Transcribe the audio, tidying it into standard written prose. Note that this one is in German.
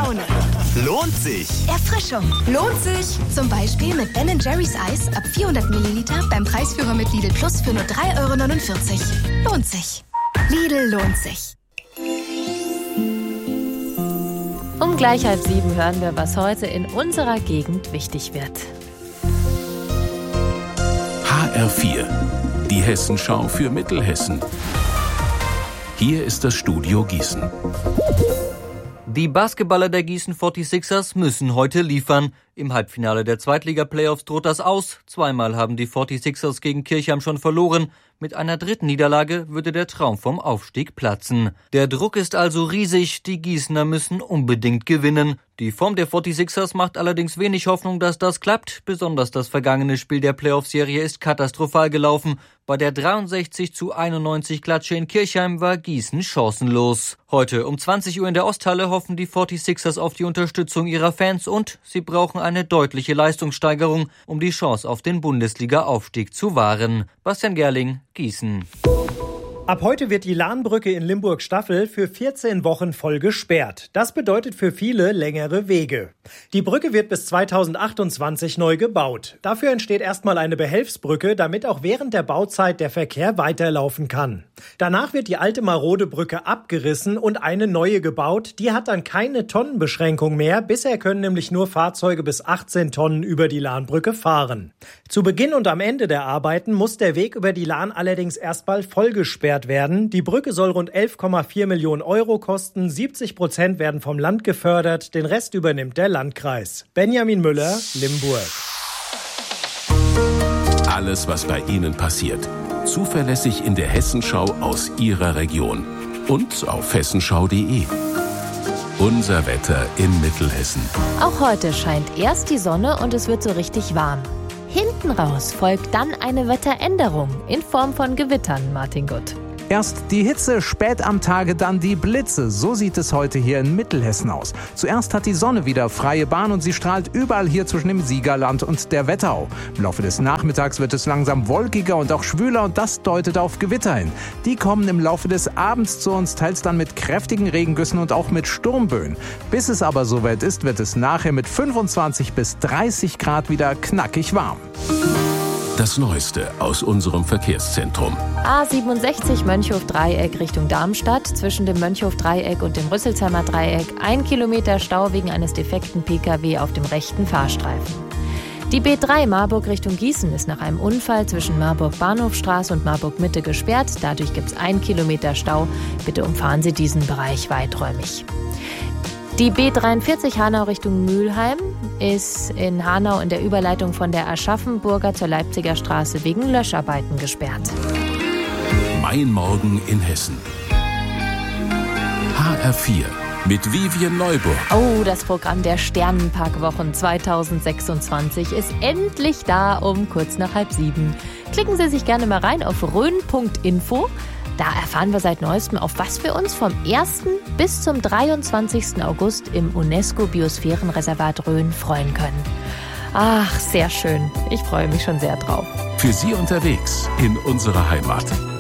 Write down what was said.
Laune. Lohnt sich. Erfrischung. Lohnt sich. Zum Beispiel mit Ben & Jerry's Eis ab 400 Milliliter beim Preisführer mit Lidl Plus für nur 3,49 €. Lohnt sich. Lidl lohnt sich. Um gleich 6:30 hören wir, was heute in unserer Gegend wichtig wird. HR4, die Hessenschau für Mittelhessen. Hier ist das Studio Gießen. Die Basketballer der Gießen 46ers müssen heute liefern. Im Halbfinale der Zweitliga-Playoffs droht das aus. Zweimal haben die 46ers gegen Kirchheim schon verloren. Mit einer dritten Niederlage würde der Traum vom Aufstieg platzen. Der Druck ist also riesig. Die Gießener müssen unbedingt gewinnen. Die Form der 46ers macht allerdings wenig Hoffnung, dass das klappt. Besonders das vergangene Spiel der Playoff-Serie ist katastrophal gelaufen. Bei der 63:91 Klatsche in Kirchheim war Gießen chancenlos. Heute um 20 Uhr in der Osthalle hoffen die 46ers auf die Unterstützung ihrer Fans und sie brauchen eine deutliche Leistungssteigerung, um die Chance auf den Bundesliga-Aufstieg zu wahren. Bastian Gerling, Gießen. Ab heute wird die Lahnbrücke in Limburg-Staffel für 14 Wochen voll gesperrt. Das bedeutet für viele längere Wege. Die Brücke wird bis 2028 neu gebaut. Dafür entsteht erstmal eine Behelfsbrücke, damit auch während der Bauzeit der Verkehr weiterlaufen kann. Danach wird die alte marode Brücke abgerissen und eine neue gebaut. Die hat dann keine Tonnenbeschränkung mehr. Bisher können nämlich nur Fahrzeuge bis 18 Tonnen über die Lahnbrücke fahren. Zu Beginn und am Ende der Arbeiten muss der Weg über die Lahn allerdings erstmal voll gesperrt werden. Die Brücke soll rund 11,4 Millionen € kosten. 70% werden vom Land gefördert. Den Rest übernimmt der Landkreis. Benjamin Müller, Limburg. Alles, was bei Ihnen passiert. Zuverlässig in der Hessenschau aus Ihrer Region. Und auf hessenschau.de. Unser Wetter in Mittelhessen. Auch heute scheint erst die Sonne und es wird so richtig warm. Hinten raus folgt dann eine Wetteränderung in Form von Gewittern, Martin Gutt. Erst die Hitze, spät am Tage dann die Blitze. So sieht es heute hier in Mittelhessen aus. Zuerst hat die Sonne wieder freie Bahn und sie strahlt überall hier zwischen dem Siegerland und der Wetterau. Im Laufe des Nachmittags wird es langsam wolkiger und auch schwüler und das deutet auf Gewitter hin. Die kommen im Laufe des Abends zu uns, teils dann mit kräftigen Regengüssen und auch mit Sturmböen. Bis es aber soweit ist, wird es nachher mit 25 bis 30 Grad wieder knackig warm. Das Neueste aus unserem Verkehrszentrum. A67 Mönchhof-Dreieck Richtung Darmstadt. Zwischen dem Mönchhof-Dreieck und dem Rüsselsheimer Dreieck 1 Kilometer Stau wegen eines defekten Pkw auf dem rechten Fahrstreifen. Die B3 Marburg Richtung Gießen ist nach einem Unfall zwischen Marburg-Bahnhofstraße und Marburg-Mitte gesperrt. Dadurch gibt es 1 Kilometer Stau. Bitte umfahren Sie diesen Bereich weiträumig. Die B43 Hanau Richtung Mülheim ist in Hanau in der Überleitung von der Aschaffenburger zur Leipziger Straße wegen Löscharbeiten gesperrt. Mein Morgen in Hessen. HR4 mit Vivian Neuburg. Oh, das Programm der Sternenparkwochen 2026 ist endlich da um kurz nach 6:30. Klicken Sie sich gerne mal rein auf rhön.info. Da erfahren wir seit Neuestem, auf was wir uns vom 1. bis zum 23. August im UNESCO-Biosphärenreservat Rhön freuen können. Ach, sehr schön. Ich freue mich schon sehr drauf. Für Sie unterwegs in unserer Heimat.